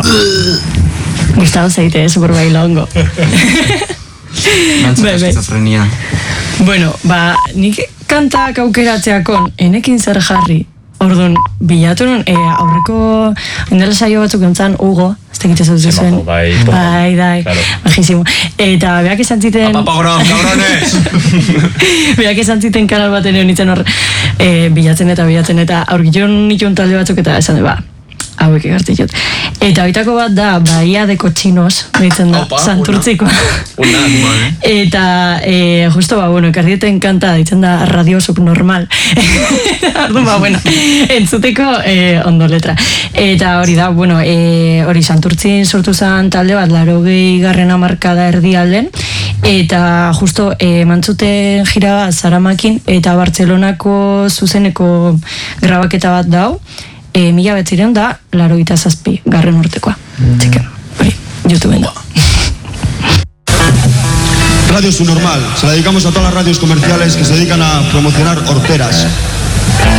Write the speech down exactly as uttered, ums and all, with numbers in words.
Gustavo zaite, super bailongo. Mantzak eskizofrenia. Bueno, ba, nik kantak aukeratzeakon, enekin zer jarri. Orduan, bilatu nun, e, aurreko indela saio batzuk entzan, Hugo, ez tekitze zautu zuen. Bai, bai, bai, majísimo. Eta beak izan ziten... Apapagron, cabrones! Beak izan ziten kanal baten egon nintzen hor, e, bilatzen eta bilatzen eta aurkitxon nituen talde batzuk eta esan de, ba, hauek egartzi jut. Eta hoitako bat da, Bahia de Cochinos, behitzen da, Santurtzikoa. Una, una, Eta, e, justo, ba, bueno, ekarrieten kanta, ditzen da, radio subnormal. Orduan, ba, bueno, entzuteko e, ondo letra. Eta hori da, bueno, e, hori Santurtzin sortu zen talde bat, laurogei garren hamarkada erdialden, eta justo e, mantzuten jira bat Zaramakin, eta Bartzelonako zuzeneko grabaketa bat dau, E, mila betziren da, laro gita zazpi, garren urtekoa. Mm. Txiken, hori, YouTubeen da. Radio Subnormal, se la dedicamos a todas las radios comerciales que se dedican a promocionar horteras.